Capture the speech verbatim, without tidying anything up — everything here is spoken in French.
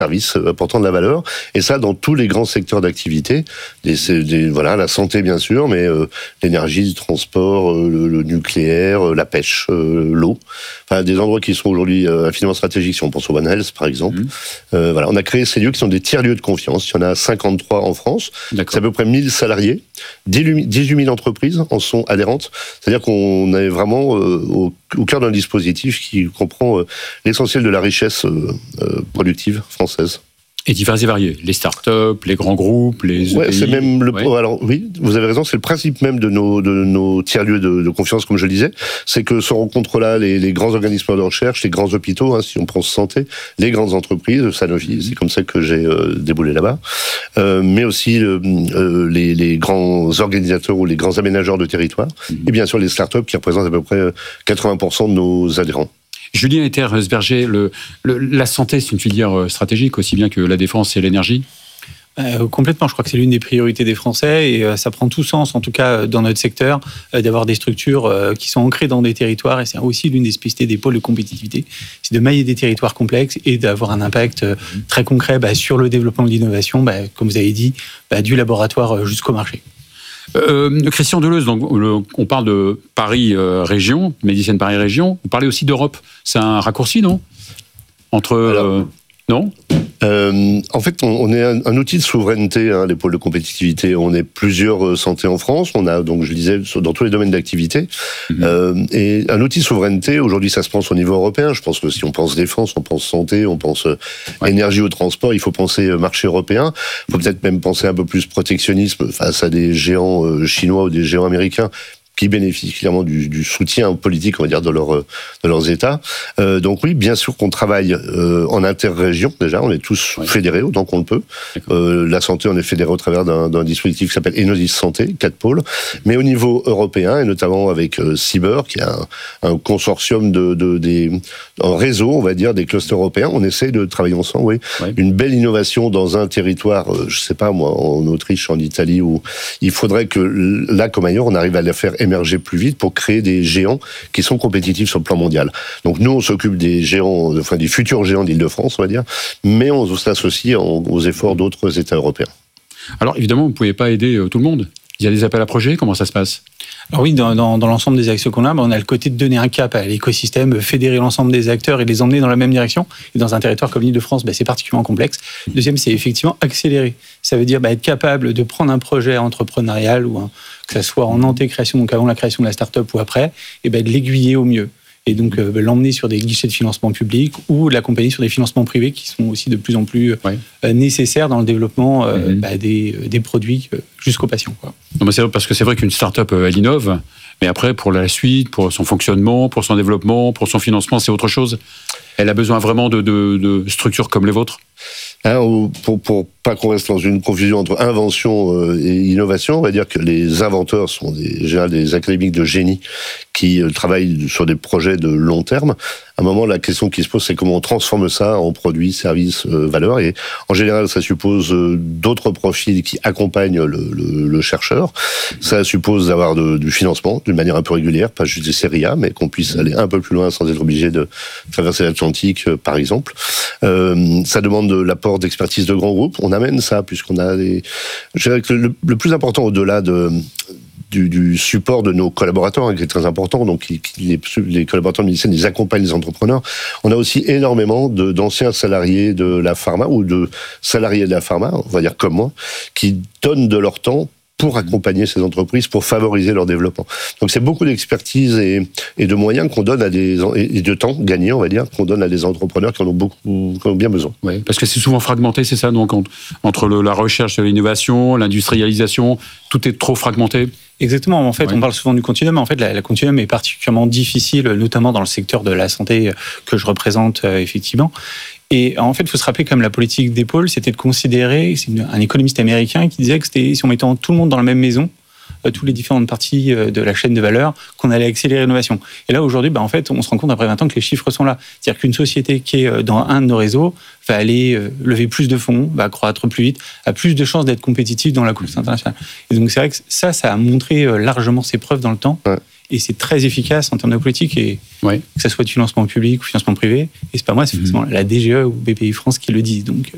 services apportant de la valeur, et ça dans tous les grands secteurs d'activité. Des, des, voilà, la santé bien sûr, mais euh, l'énergie, le transport, euh, le, le nucléaire, euh, la pêche, euh, l'eau. Enfin, des endroits qui sont aujourd'hui euh, infiniment stratégiques. Si on pense au One Health par exemple, mmh. euh, voilà, on a créé ces lieux qui sont des tiers-lieux de confiance. Il y en a cinquante-trois en France. D'accord. C'est à peu près mille salariés. dix-huit mille entreprises en sont adhérentes. C'est-à-dire qu'on est vraiment euh, au, au cœur d'un dispositif qui comprend euh, l'essentiel de la richesse euh, euh, productive française. Et divers et variés, les startups, les grands groupes, les E P I. Ouais, c'est même le. Ouais. Alors oui, vous avez raison, c'est le principe même de nos de nos tiers-lieux de, de confiance, comme je le disais, c'est que se rencontrent là les, les grands organismes de recherche, les grands hôpitaux, hein, si on pense santé, les grandes entreprises, Sanofi, mmh. c'est comme ça que j'ai euh, déboulé là-bas, euh, mais aussi euh, les, les grands organisateurs ou les grands aménageurs de territoire, mmh. et bien sûr les startups qui représentent à peu près quatre-vingts pour cent de nos adhérents. Julien Etter-Sberger, le, le, la santé, c'est une filière stratégique aussi bien que la défense et l'énergie. Euh, complètement, je crois que c'est l'une des priorités des Français et euh, ça prend tout sens, en tout cas dans notre secteur, euh, d'avoir des structures euh, qui sont ancrées dans des territoires et c'est aussi l'une des spécificités des pôles de compétitivité, c'est de mailler des territoires complexes et d'avoir un impact euh, très concret bah, sur le développement de l'innovation, bah, comme vous avez dit, bah, du laboratoire jusqu'au marché. Euh, Christian Deleuze, donc, le, on parle de Paris euh, région, Médicine Paris région. Vous parlez aussi d'Europe. C'est un raccourci, non ? Entre Alors, euh, non euh, En fait, on, on est un, un outil de souveraineté, hein, les pôles de compétitivité. On est plusieurs euh, santé en France. On a donc, je disais, dans tous les domaines d'activité. Mmh. Euh, et un outil de souveraineté. Aujourd'hui, ça se pense au niveau européen. Je pense que si on pense défense, on pense santé, on pense euh, ouais. énergie ou transport. Il faut penser euh, marché européen. Il faut peut-être même penser un peu plus protectionnisme face à des géants euh, chinois ou des géants américains qui bénéficient clairement du, du soutien politique, on va dire, de, leur, de leurs États. Euh, donc oui, bien sûr qu'on travaille euh, en interrégion, déjà, on est tous oui. fédérés autant qu'on le peut. Euh, la santé, on est fédérés au travers d'un, d'un dispositif qui s'appelle Enosis Santé, quatre pôles, mais au niveau européen, et notamment avec euh, Cyber, qui est un, un consortium de, de des, un réseau, on va dire, des clusters européens, on essaie de travailler ensemble, oui. oui. Une belle innovation dans un territoire, euh, je sais pas moi, en Autriche, en Italie, où il faudrait que là, comme ailleurs, on arrive à la faire émerger plus vite pour créer des géants qui sont compétitifs sur le plan mondial. Donc nous, on s'occupe des géants, enfin des futurs géants d'Île-de-France, on va dire, mais on s'associe aux efforts d'autres États européens. Alors évidemment, vous ne pouvez pas aider tout le monde. Il y a des appels à projets, comment ça se passe ? Alors oui, dans, dans, dans l'ensemble des actions qu'on a, on a le côté de donner un cap à l'écosystème, fédérer l'ensemble des acteurs et les emmener dans la même direction. Et dans un territoire comme l'Île-de-France, bah, c'est particulièrement complexe. Deuxième, c'est effectivement accélérer. Ça veut dire bah, être capable de prendre un projet entrepreneurial, ou un, que ça soit en anté-création, donc avant la création de la start-up ou après, et bah, de l'aiguiller au mieux. Et donc euh, l'emmener sur des guichets de financement public ou l'accompagner sur des financements privés qui sont aussi de plus en plus ouais. euh, nécessaires dans le développement euh, mmh. bah, des, des produits euh, jusqu'aux patients. Quoi. Non, mais c'est vrai, parce que c'est vrai qu'une start-up, elle innove, mais après, pour la suite, pour son fonctionnement, pour son développement, pour son financement, c'est autre chose. Elle a besoin vraiment de, de, de structures comme les vôtres. Hein, pour, pour pas qu'on reste dans une confusion entre invention et innovation, on va dire que les inventeurs sont des, en général des académiques de génie qui travaillent sur des projets de long terme. À un moment, la question qui se pose, c'est comment on transforme ça en produits, services, euh, valeurs. Et en général, ça suppose euh, d'autres profils qui accompagnent le, le, le chercheur. Ça suppose d'avoir de, du financement d'une manière un peu régulière, pas juste des séries A, mais qu'on puisse aller un peu plus loin sans être obligé de traverser l'Atlantique, euh, par exemple. Euh, ça demande de l'apport d'expertise de grands groupes. On amène ça, puisqu'on a des... Je dirais que le, le plus important au-delà de... Du, du support de nos collaborateurs, hein, qui est très important. Donc, qui, qui, les, les collaborateurs de Médicine, ils accompagnent les entrepreneurs. On a aussi énormément de, d'anciens salariés de la pharma ou de salariés de la pharma, on va dire comme moi, qui donnent de leur temps pour accompagner ces entreprises, pour favoriser leur développement. Donc c'est beaucoup d'expertise et, et de moyens qu'on donne à des et de temps gagné, on va dire, qu'on donne à des entrepreneurs qui en ont beaucoup, qui en ont bien besoin. Oui, parce que c'est souvent fragmenté, c'est ça, donc entre le, la recherche de l'innovation, l'industrialisation, tout est trop fragmenté. Exactement. En fait, oui. on parle souvent du continuum. En fait, la, la continuum est particulièrement difficile, notamment dans le secteur de la santé que je représente euh, effectivement. Et en fait, il faut se rappeler comme la politique des pôles, c'était de considérer, c'est une, un économiste américain qui disait que c'était si on mettait tout le monde dans la même maison, euh, toutes les différentes parties euh, de la chaîne de valeur, qu'on allait accélérer l'innovation. Et là, aujourd'hui, bah, en fait, on se rend compte après vingt ans que les chiffres sont là. C'est-à-dire qu'une société qui est dans un de nos réseaux va aller euh, lever plus de fonds, va croître plus vite, a plus de chances d'être compétitive dans la course internationale. Et donc, c'est vrai que ça, ça a montré euh, largement ses preuves dans le temps. Ouais. Et c'est très efficace en termes de politique, et ouais. que ça soit de financement public ou financement privé. Et c'est pas moi, c'est forcément mmh. la D G E ou B P I France qui le disent. Donc,